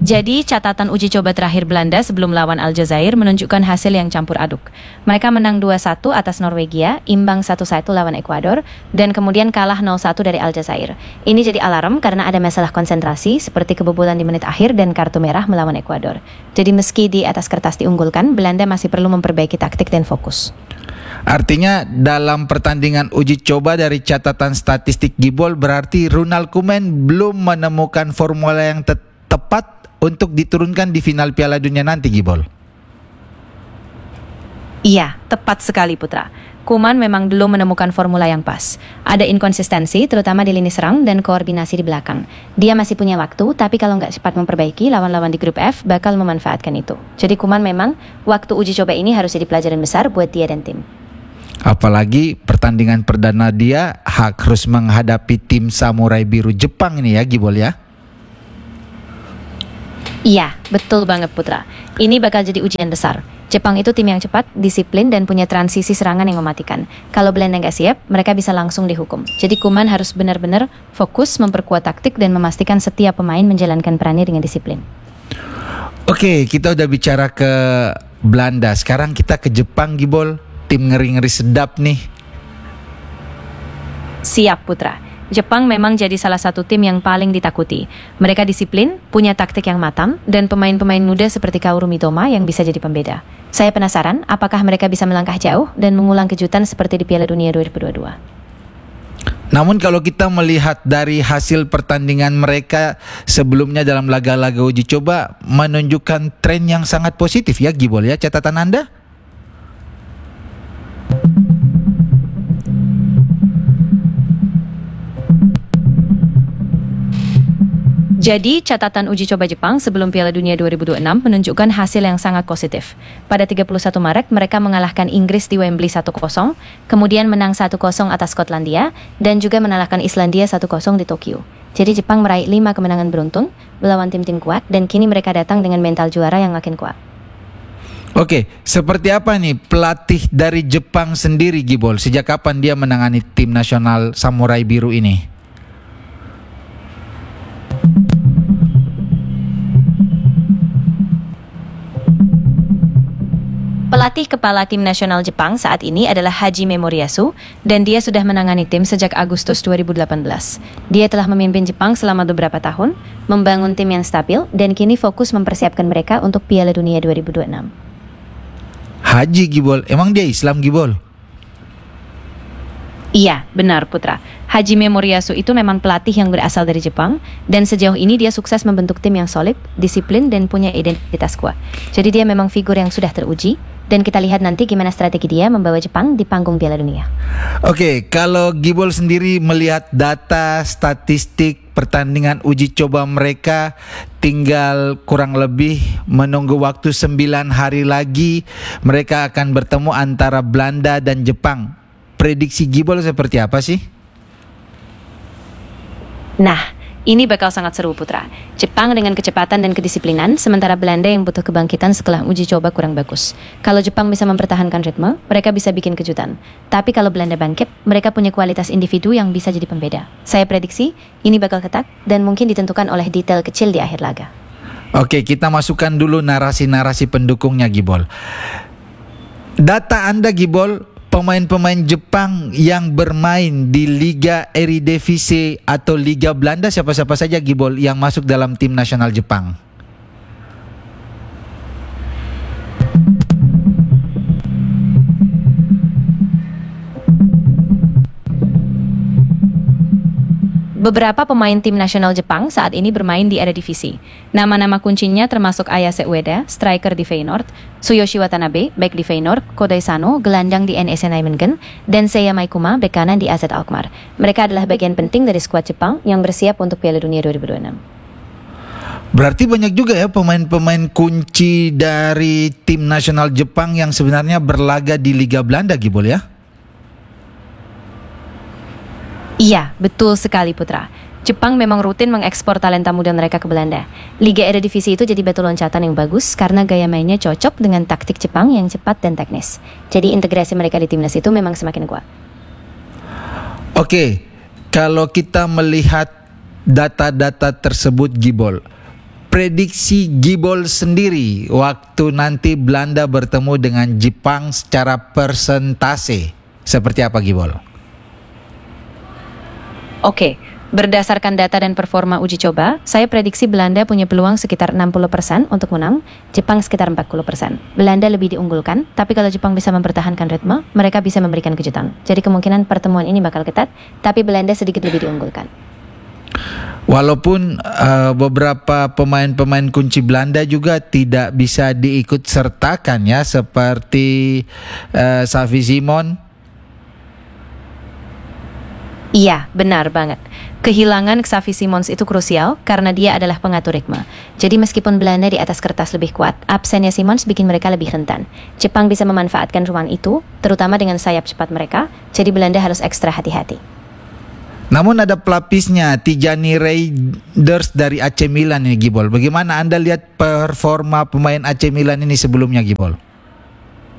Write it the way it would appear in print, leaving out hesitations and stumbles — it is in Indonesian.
Jadi catatan uji coba terakhir Belanda sebelum lawan Aljazair menunjukkan hasil yang campur aduk. Mereka menang 2-1 atas Norwegia, imbang 1-1 lawan Ekuador, dan kemudian kalah 0-1 dari Aljazair. Ini jadi alarm karena ada masalah konsentrasi seperti kebobolan di menit akhir dan kartu merah melawan Ekuador. Jadi meski di atas kertas diunggulkan, Belanda masih perlu memperbaiki taktik dan fokus. Artinya dalam pertandingan uji coba dari catatan statistik Gibol berarti Ronald Koeman belum menemukan formula yang tepat untuk diturunkan di final Piala Dunia nanti, Gibol. Iya, tepat sekali Putra. Koeman memang belum menemukan formula yang pas. Ada inkonsistensi terutama di lini serang dan koordinasi di belakang. Dia masih punya waktu, tapi kalau nggak cepat memperbaiki, lawan-lawan di grup F bakal memanfaatkan itu. Jadi Koeman memang waktu uji coba ini harus jadi pelajaran besar buat dia dan tim. Apalagi pertandingan perdana dia harus menghadapi tim Samurai Biru Jepang ini ya, Gibol ya. Iya, betul banget Putra. Ini bakal jadi ujian besar. Jepang itu tim yang cepat, disiplin, dan punya transisi serangan yang mematikan. Kalau Belanda nggak siap, mereka bisa langsung dihukum. Jadi Koeman harus benar-benar fokus memperkuat taktik dan memastikan setiap pemain menjalankan perannya dengan disiplin. Oke, kita udah bicara ke Belanda. Sekarang kita ke Jepang, Gibol. Tim ngeri-ngeri sedap nih. Siap Putra. Jepang memang jadi salah satu tim yang paling ditakuti. Mereka disiplin, punya taktik yang matang, dan pemain-pemain muda seperti Kaoru Mitoma yang bisa jadi pembeda. Saya penasaran apakah mereka bisa melangkah jauh dan mengulang kejutan seperti di Piala Dunia 2022. Namun kalau kita melihat dari hasil pertandingan mereka sebelumnya dalam laga-laga uji coba menunjukkan tren yang sangat positif ya, Gibol ya. Catatan Anda? Jadi, catatan uji coba Jepang sebelum Piala Dunia 2026 menunjukkan hasil yang sangat positif. Pada 31 Maret, mereka mengalahkan Inggris di Wembley 1-0, kemudian menang 1-0 atas Skotlandia, dan juga mengalahkan Islandia 1-0 di Tokyo. Jadi Jepang meraih 5 kemenangan beruntun, melawan tim-tim kuat, dan kini mereka datang dengan mental juara yang makin kuat. Oke, seperti apa nih pelatih dari Jepang sendiri, Gibol? Sejak kapan dia menangani tim nasional Samurai Biru ini? Pelatih kepala tim nasional Jepang saat ini adalah Hajime Moriyasu, dan dia sudah menangani tim sejak Agustus 2018. Dia telah memimpin Jepang selama beberapa tahun, membangun tim yang stabil, dan kini fokus mempersiapkan mereka untuk Piala Dunia 2026. Haji, Gibol, emang dia Islam, Gibol? Iya, benar Putra. Hajime Moriyasu itu memang pelatih yang berasal dari Jepang, dan sejauh ini dia sukses membentuk tim yang solid, disiplin, dan punya identitas kuat. Jadi dia memang figur yang sudah teruji, dan kita lihat nanti gimana strategi dia membawa Jepang di panggung Piala Dunia. Oke, kalau Gibol sendiri melihat data statistik pertandingan uji coba mereka, tinggal kurang lebih menunggu waktu 9 hari lagi mereka akan bertemu antara Belanda dan Jepang. Prediksi Gibol seperti apa sih? Nah, ini bakal sangat seru Putra. Jepang dengan kecepatan dan kedisiplinan, sementara Belanda yang butuh kebangkitan setelah uji coba kurang bagus. Kalau Jepang bisa mempertahankan ritme, mereka bisa bikin kejutan. Tapi kalau Belanda bangkit, mereka punya kualitas individu yang bisa jadi pembeda. Saya prediksi, ini bakal ketat dan mungkin ditentukan oleh detail kecil di akhir laga. Oke, kita masukkan dulu narasi-narasi pendukungnya, Gibol. Data Anda, Gibol, pemain-pemain Jepang yang bermain di Liga Eredivisie atau Liga Belanda siapa-siapa saja, Gibol, yang masuk dalam tim nasional Jepang? Beberapa pemain tim nasional Jepang saat ini bermain di Eredivisie. Nama-nama kuncinya termasuk Ayase Ueda, striker di Feyenoord, Tsuyoshi Watanabe, bek di Feyenoord, Kodai Sano, gelandang di NEC Nijmegen, dan Seiya Maikuma, bek kanan di AZ Alkmaar. Mereka adalah bagian penting dari skuad Jepang yang bersiap untuk Piala Dunia 2026. Berarti banyak juga ya pemain-pemain kunci dari tim nasional Jepang yang sebenarnya berlaga di Liga Belanda, Gibol ya? Iya, betul sekali Putra. Jepang memang rutin mengekspor talenta muda mereka ke Belanda. Liga Eredivisie itu jadi batu loncatan yang bagus karena gaya mainnya cocok dengan taktik Jepang yang cepat dan teknis. Jadi integrasi mereka di timnas itu memang semakin kuat. Oke, kalau kita melihat data-data tersebut, Gibol, prediksi Gibol sendiri waktu nanti Belanda bertemu dengan Jepang secara persentase. Seperti apa Gibol? Oke, berdasarkan data dan performa uji coba, saya prediksi Belanda punya peluang sekitar 60% untuk menang, Jepang sekitar 40%. Belanda lebih diunggulkan, tapi kalau Jepang bisa mempertahankan ritme, mereka bisa memberikan kejutan. Jadi kemungkinan pertemuan ini bakal ketat, tapi Belanda sedikit lebih diunggulkan. Walaupun beberapa pemain-pemain kunci Belanda juga tidak bisa diikut sertakan ya, seperti Xavi Simons. Iya, benar banget. Kehilangan Xavi Simons itu krusial karena dia adalah pengatur ritme. Jadi meskipun Belanda di atas kertas lebih kuat, absennya Simons bikin mereka lebih rentan. Jepang bisa memanfaatkan ruang itu, terutama dengan sayap cepat mereka, jadi Belanda harus ekstra hati-hati. Namun ada pelapisnya, Tijani Reinders dari AC Milan ini Gibol. Bagaimana Anda lihat performa pemain AC Milan ini sebelumnya Gibol?